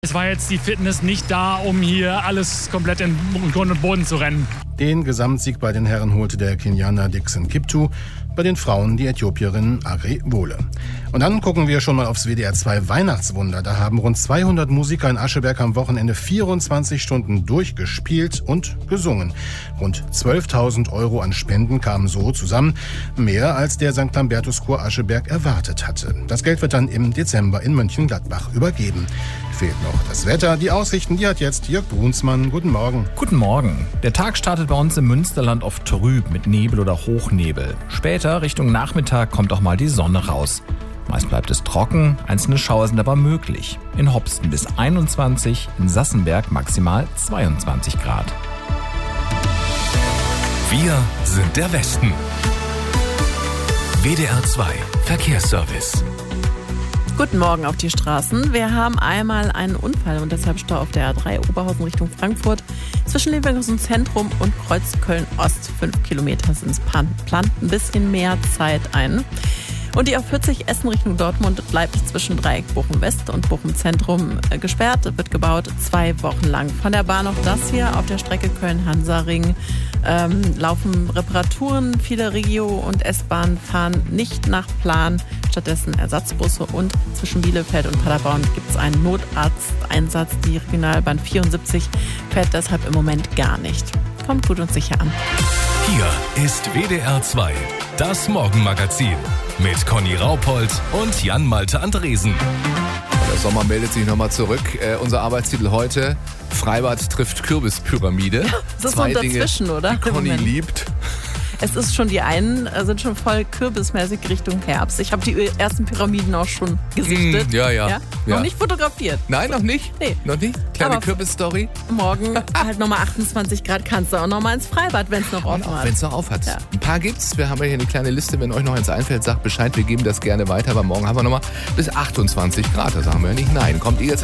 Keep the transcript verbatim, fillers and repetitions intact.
Es war jetzt die Fitness nicht da, um hier alles komplett in Grund und Boden zu rennen. Den Gesamtsieg bei den Herren holte der Kenianer Dickson Kiptu, bei den Frauen die Äthiopierin Agri Wole. Und dann gucken wir schon mal aufs W D R zwei Weihnachtswunder. Da haben rund zweihundert Musiker in Ascheberg am Wochenende vierundzwanzig Stunden durchgespielt und gesungen. Rund zwölftausend Euro an Spenden kamen so zusammen, mehr als der Sankt Lambertus Chor Ascheberg erwartet hatte. Das Geld wird dann im Dezember in Mönchengladbach übergeben. Fehlt noch das Wetter, die Aussichten, die hat jetzt Jörg Brunsmann. Guten Morgen. Guten Morgen. Der Tag startet bei uns im Münsterland oft trüb mit Nebel oder Hochnebel. Später, Richtung Nachmittag, kommt auch mal die Sonne raus. Meist bleibt es trocken, einzelne Schauer sind aber möglich. In Hopsten bis einundzwanzig, in Sassenberg maximal zweiundzwanzig Grad. Wir sind der Westen. W D R zwei Verkehrsservice. Guten Morgen auf die Straßen. Wir haben einmal einen Unfall und deshalb Stau auf der A drei Oberhausen Richtung Frankfurt. Zwischen Leverkusen Zentrum und Kreuz Köln-Ost. Fünf Kilometer sind es, plant ein bisschen mehr Zeit ein. Und die A vierzig Essen Richtung Dortmund bleibt zwischen Dreieck Bochum-West und Bochum-Zentrum gesperrt. Wird gebaut zwei Wochen lang. Von der Bahn noch das hier auf der Strecke Köln-Hansaring. Ähm, laufen Reparaturen. Viele Regio- und S-Bahnen fahren nicht nach Plan. Stattdessen Ersatzbusse und zwischen Bielefeld und Paderborn gibt es einen Notarzteinsatz. Die Regionalbahn vierundsiebzig fährt deshalb im Moment gar nicht. Kommt gut und sicher an. Hier ist W D R zwei, das Morgenmagazin mit Conny Raupold und Jan-Malte Andresen. Der Sommer meldet sich nochmal zurück. Äh, unser Arbeitstitel heute: Freibad trifft Kürbispyramide. Ja, das ist Zwei so ein Dazwischen, Dinge, oder? die Conny Moment. liebt. Es ist schon, die einen sind schon voll kürbismäßig Richtung Herbst. Ich habe die ersten Pyramiden auch schon gesichtet. Mm, ja, ja, ja. ja. Noch nicht fotografiert. Nein, noch nicht? Nee. Noch nicht? Kleine Aber Kürbis-Story? Morgen halt nochmal achtundzwanzig Grad, kannst du auch nochmal ins Freibad, wenn es noch offen hat. Wenn es noch auf hat. Ja. Ein paar gibt's. Wir haben ja hier eine kleine Liste. Wenn euch noch eins einfällt, sagt Bescheid. Wir geben das gerne weiter. Aber morgen haben wir nochmal bis achtundzwanzig Grad. Da sagen wir ja nicht nein. Kommt ihr jetzt